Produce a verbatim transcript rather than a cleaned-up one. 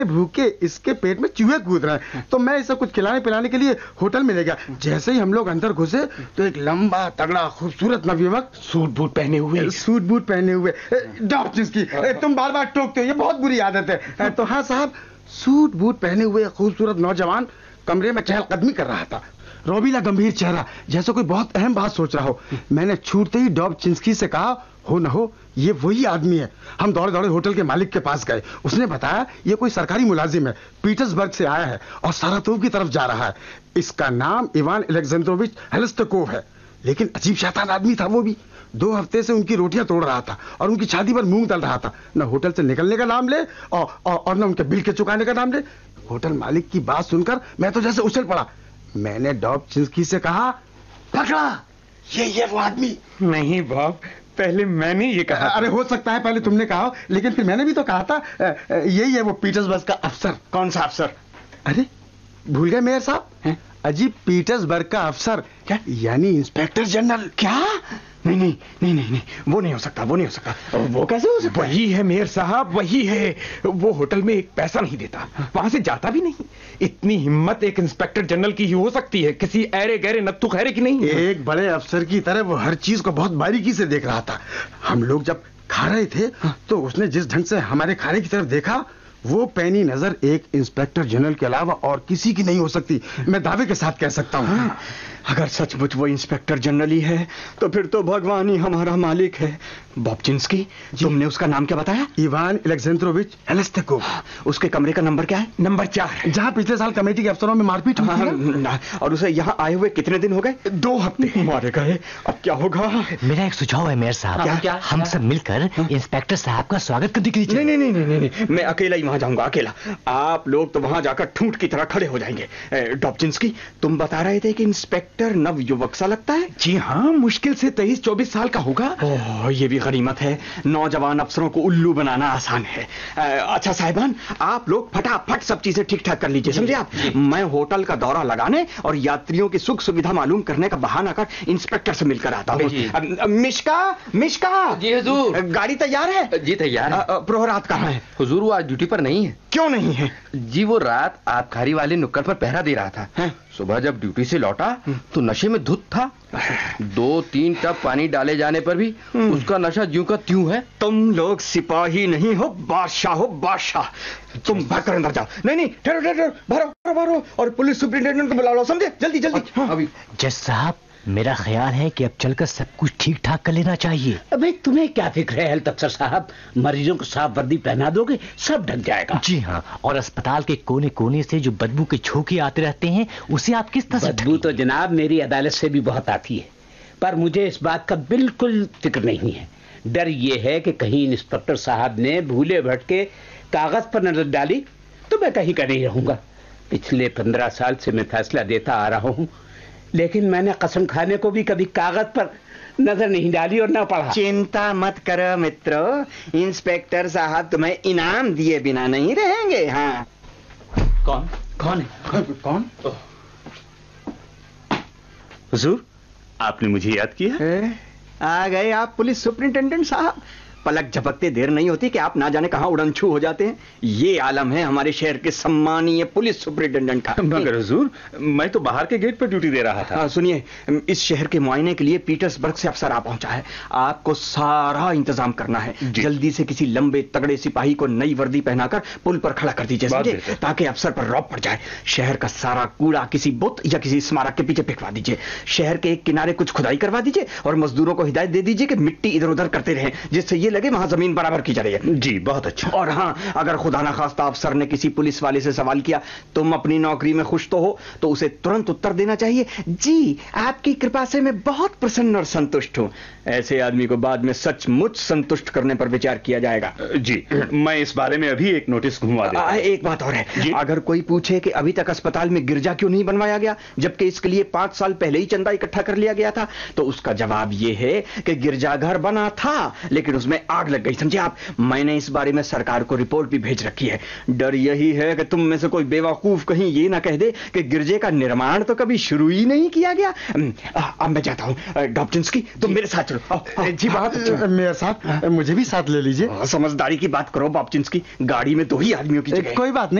भूखे इसके पेट में चूहे कूद रहे हैं, तो मैं इसे कुछ खिलाने पिलाने के लिए होटल में ले गया। जैसे ही हम लोग अंदर घुसे तो एक लंबा तगड़ा खूबसूरत नवयुवक सूट बूट पहने हुए सूट बूट पहने हुए डॉक्टर्स की तुम बार बार टोकते हो, ये बहुत बुरी आदत है। तो हाँ साहब, सूट बूट पहने हुए खूबसूरत नौजवान कमरे में चहलकदमी कर रहा था। रोबीला गंभीर चेहरा, जैसे कोई बहुत अहम बात सोच रहा हो। मैंने छूटते ही डॉबचिंस्की से कहा, हो न हो ये वही आदमी है। हम दौड़े दौड़े होटल के मालिक के पास गए। उसने बताया ये कोई सरकारी मुलाजिम है, पीटर्सबर्ग से आया है और सारातोव की तरफ जा रहा है। इसका नाम इवान अलेक्जेंद्रोविच हेलेस्टकोव है। लेकिन अजीब शैतान आदमी था वो भी। दो हफ्ते से उनकी रोटियां तोड़ रहा था और उनकी शादी पर मूंग तल रहा था। न होटल से निकलने का नाम ले और, और, और न उनके बिल के चुकाने का नाम ले। होटल मालिक की बात सुनकर मैं तो जैसे उछल पड़ा। मैंने डॉबचिंस्की से कहा, पकड़ा, ये ये वो आदमी। नहीं बॉब, पहले मैंने ये कहा। अरे हो सकता है पहले तुमने कहा, लेकिन फिर मैंने भी तो कहा था। यही है वो पीटर्सबर्ग का अफसर। कौन सा अफसर? अरे भूल गए मेयर साहब? अजीब, पीटर्सबर्ग का अफसर। क्या? यानी इंस्पेक्टर जनरल। क्या? नहीं नहीं नहीं नहीं नहीं, वो नहीं हो सकता, वो नहीं हो सकता। वो कैसे हो सकता? वही है मेयर साहब, वही है। वो होटल में एक पैसा नहीं देता, वहां से जाता भी नहीं। इतनी हिम्मत एक इंस्पेक्टर जनरल की ही हो सकती है, किसी ऐरे गहरे नत्थु खैरे की नहीं। एक बड़े अफसर की तरह वो हर चीज को बहुत बारीकी से देख रहा था। हम लोग जब खा रहे थे तो उसने जिस ढंग से हमारे खाने की तरफ देखा, वो पैनी नजर एक इंस्पेक्टर जनरल के अलावा और किसी की नहीं हो सकती। मैं दावे के साथ कह सकता हूँ। हाँ, अगर सचमुच वो इंस्पेक्टर जनरल ही है तो फिर तो भगवान ही हमारा मालिक है। डॉबचिंस्की, तुमने उसका नाम क्या बताया? इवान अलेक्जेंद्रोविच हेलेस्टकोव। उसके कमरे का नंबर क्या है? नंबर चार, जहाँ पिछले साल कमेटी के अफसरों में मारपीट हुई थी। हाँ, और उसे यहाँ आए हुए कितने दिन हो गए? दो हफ्ते। मारे गए, अब क्या होगा? मेरा एक सुझाव है मेयर साहब। क्या? क्या? हम सब मिलकर इंस्पेक्टर साहब का स्वागत करने के लिए चलें। नहीं नहीं नहीं नहीं नहीं, मैं अकेला ही वहां जाऊंगा, अकेला। आप लोग तो वहां जाकर ठूंठ की तरह खड़े हो जाएंगे। डॉबचिंस्की, तुम बता रहे थे कि इंस्पेक्टर नवयुवक सा लगता है? जी हाँ, मुश्किल से तेईस चौबीस साल का होगा। ओह, ये भी गनीमत है। नौजवान अफसरों को उल्लू बनाना आसान है। अच्छा साहिबान, आप लोग फटाफट सब चीजें ठीक ठाक कर लीजिए, समझे आप? मैं होटल का दौरा लगाने और यात्रियों की सुख सुविधा मालूम करने का बहाना कर इंस्पेक्टर से मिलकर आता हूँ। मिश्का, मिश्का। जी हुजूर। गाड़ी तैयार है? जी तैयार है। प्रहरात कहाँ है? हुजूर वो आज ड्यूटी पर नहीं है। क्यों नहीं है? जी वो रात आबकारी वाले नुक्कड़ पर पहरा दे रहा था। है? सुबह जब ड्यूटी से लौटा तो नशे में धुत था। दो तीन टप पानी डाले जाने पर भी उसका नशा ज्यों का त्यों है। तुम लोग सिपाही नहीं हो, बादशाह हो, बादशाह। तुम भरकर अंदर जाओ। नहीं नहीं, ठहरो ठहरो, भरो भरो और पुलिस सुपरिंटेंडेंट को बुला लो, समझे? जल्दी जल्दी। हाँ, अभी। जज साहब, मेरा ख्याल है कि अब चलकर सब कुछ ठीक ठाक कर लेना चाहिए। अबे तुम्हें क्या फिक्र है हेल्थ अफसर साहब? मरीजों को साफ वर्दी पहना दोगे, सब ढक जाएगा। जी हाँ, और अस्पताल के कोने कोने से जो बदबू के झोंके आते रहते हैं, उसे आप किस तरह से? बदबू तो जनाब मेरी अदालत से भी बहुत आती है, पर मुझे इस बात का बिल्कुल फिक्र नहीं है। डर ये है कि कहीं इंस्पेक्टर साहब ने भूले भटके कागज पर नजर डाली तो मैं कहीं का नहीं रहूंगा। पिछले पंद्रह साल से मैं फैसला देता आ रहा हूँ, लेकिन मैंने कसम खाने को भी कभी कागज पर नजर नहीं डाली और ना पढ़ा। चिंता मत करो मित्रों, इंस्पेक्टर साहब तुम्हें इनाम दिए बिना नहीं रहेंगे। हाँ। कौन कौन है? कौन? हुजूर, आपने मुझे याद किया? आ गए आप पुलिस सुपरिंटेंडेंट साहब। पलक झपकते देर नहीं होती कि आप ना जाने कहां उड़नछू हो जाते हैं। ये आलम है हमारे शहर के सम्मानीय पुलिस सुपरिंटेंडेंट का। मगर हुजूर, मैं तो बाहर के गेट पर ड्यूटी दे रहा था। सुनिए, इस शहर के मुआयने के लिए पीटर्सबर्ग से अफसर आ पहुंचा है। आपको सारा इंतजाम करना है। जल्दी से किसी लंबे तगड़े सिपाही को नई वर्दी पहनाकर पुल पर खड़ा कर दीजिए, समझे? ताकि अफसर पर रौब पड़ जाए। शहर का सारा कूड़ा किसी बुत या किसी स्मारक के पीछे फेंकवा दीजिए। शहर के एक किनारे कुछ खुदाई करवा दीजिए और मजदूरों को हिदायत दे दीजिए कि मिट्टी इधर उधर करते रहें, जिससे ये लगे वहां जमीन बराबर की जा रही है। जी बहुत अच्छा। और हाँ, अगर खुदा ना खास्ता अफसर ने किसी पुलिस वाले से सवाल किया तुम अपनी नौकरी में खुश तो हो, तो उसे तुरंत उत्तर देना चाहिए, जी आपकी कृपा से मैं बहुत प्रसन्न और संतुष्ट हूं। ऐसे आदमी को बाद में सचमुच संतुष्ट करने पर विचार किया जाएगा। जी, मैं इस बारे में अभी एक नोटिस घुमा देता हूं। एक बात और है, अगर कोई पूछे कि अभी तक अस्पताल में गिरजा क्यों नहीं बनवाया गया जबकि इसके लिए पांच साल पहले ही चंदा इकट्ठा कर लिया गया था, तो उसका जवाब यह है कि गिरजाघर बना था लेकिन उसमें आग लग गई, समझे आप। मैंने इस बारे में सरकार को रिपोर्ट भी भेज रखी है। डर यही है कि तुम में से कोई बेवकूफ कहीं ये ना कह दे कि गिरजे का निर्माण तो कभी शुरू ही नहीं किया गया। अब मैं जाता हूँ। डॉप्टिंस्की, तुम मेरे साथ चलो। जी बात मेयर साहब, मुझे भी साथ ले लीजिए। समझदारी की बात करो डॉप्टिंस्की, गाड़ी में दो ही आदमियों की जगह। कोई बात नहीं।